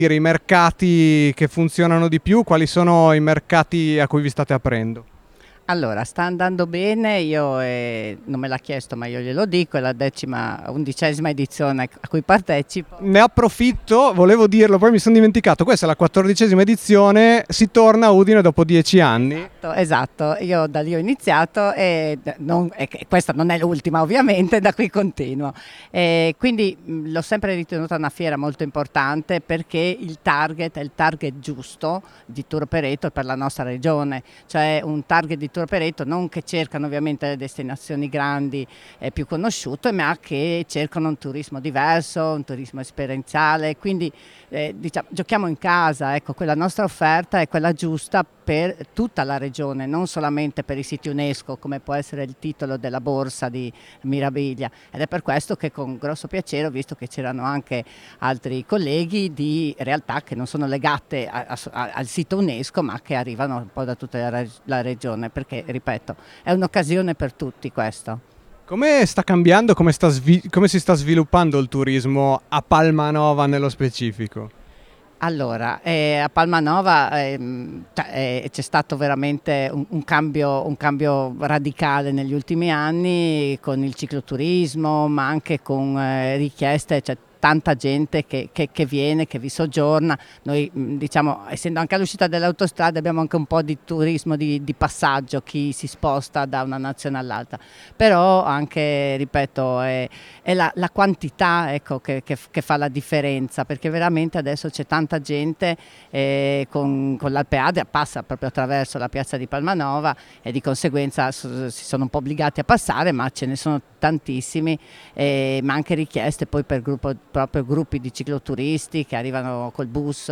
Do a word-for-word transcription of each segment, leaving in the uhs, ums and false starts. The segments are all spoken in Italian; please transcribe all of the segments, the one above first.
I mercati che funzionano di più, quali sono i mercati a cui vi state aprendo? Allora, sta andando bene, io eh, non me l'ha chiesto ma io glielo dico, è la decima, undicesima edizione a cui partecipo. Ne approfitto, volevo dirlo, poi mi sono dimenticato, questa è la quattordicesima edizione, si torna a Udine dopo dieci anni. Esatto, esatto, io da lì ho iniziato e, non, e questa non è l'ultima ovviamente, da qui continuo. E quindi mh, l'ho sempre ritenuta una fiera molto importante perché il target è il target giusto di tour operator per la nostra regione, cioè un target di tour operator non che cercano ovviamente le destinazioni grandi e più conosciute, ma che cercano un turismo diverso, un turismo esperienziale, quindi eh, diciamo, giochiamo in casa, ecco, quella nostra offerta è quella giusta per tutta la regione, non solamente per i siti UNESCO come può essere il titolo della borsa di Mirabilia, ed è per questo che con grosso piacere ho visto che c'erano anche altri colleghi di realtà che non sono legate a, a, al sito UNESCO ma che arrivano un po' da tutta la, la regione, perché ripeto è un'occasione per tutti questo. Come sta cambiando, come, sta come si sta sviluppando il turismo a Palmanova nello specifico? Allora, eh, a Palmanova ehm, eh, c'è stato veramente un, un, cambio, un cambio radicale negli ultimi anni con il cicloturismo, ma anche con eh, richieste, cioè, tanta gente che, che, che viene, che vi soggiorna. Noi diciamo, essendo anche all'uscita delle autostrade abbiamo anche un po' di turismo di, di passaggio, chi si sposta da una nazione all'altra, però anche, ripeto, è, è la, la quantità, ecco, che, che, che fa la differenza, perché veramente adesso c'è tanta gente eh, con, con l'Alpe Adria, passa proprio attraverso la piazza di Palmanova e di conseguenza si sono un po' obbligati a passare, ma ce ne sono tantissimi, eh, ma anche richieste poi per gruppo, proprio gruppi di cicloturisti che arrivano col bus,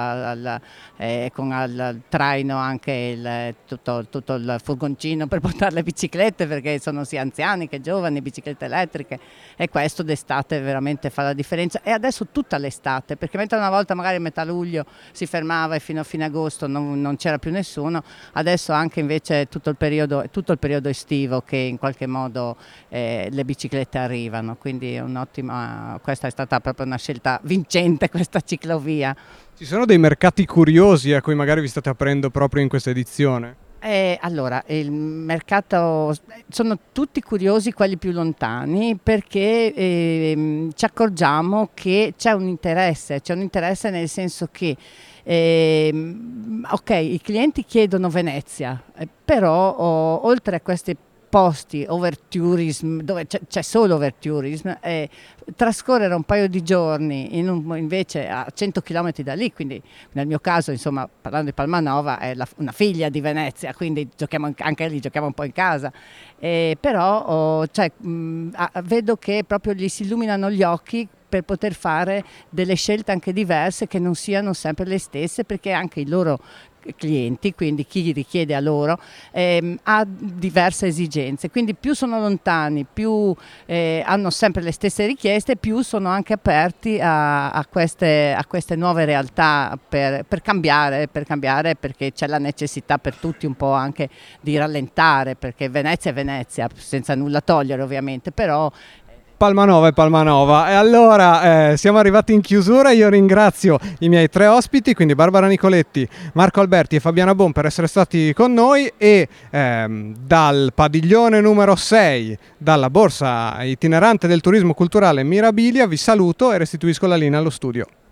al, eh, con al traino anche il, tutto, tutto il furgoncino per portare le biciclette, perché sono sia anziani che giovani, biciclette elettriche, e questo d'estate veramente fa la differenza, e adesso tutta l'estate, perché mentre una volta magari a metà luglio si fermava e fino a fine agosto non, non c'era più nessuno, adesso anche invece tutto il periodo, tutto il periodo estivo che in qualche modo eh, le biciclette arrivano, quindi è un'ottima, questa è stata proprio una scelta vincente, questa ciclovia. Ci sono dei mercati curiosi a cui magari vi state aprendo proprio in questa edizione? Eh, allora, il mercato, sono tutti curiosi quelli più lontani, perché eh, ci accorgiamo che c'è un interesse, c'è un interesse nel senso che eh, ok, i clienti chiedono Venezia, eh, però oh, oltre a queste posti overtourism, dove c'è solo overtourism, eh, trascorrere un paio di giorni in un, invece a cento chilometri da lì, quindi nel mio caso, insomma, parlando di Palmanova, è la, una figlia di Venezia, quindi giochiamo anche lì, giochiamo un po' in casa, eh, però oh, cioè, mh, vedo che proprio gli si illuminano gli occhi per poter fare delle scelte anche diverse, che non siano sempre le stesse, perché anche i loro clienti, quindi chi richiede a loro, ehm, ha diverse esigenze, quindi più sono lontani, più eh, hanno sempre le stesse richieste, più sono anche aperti a, a, queste, a queste nuove realtà per, per cambiare, per cambiare, perché c'è la necessità per tutti un po' anche di rallentare, perché Venezia è Venezia, senza nulla togliere ovviamente, però Palmanova e Palmanova. E allora eh, siamo arrivati in chiusura. Io ringrazio i miei tre ospiti, quindi Barbara Nicoletti, Marco Alberti e Fabiana Bon, per essere stati con noi, e ehm, dal padiglione numero sei, dalla borsa itinerante del turismo culturale Mirabilia, vi saluto e restituisco la linea allo studio.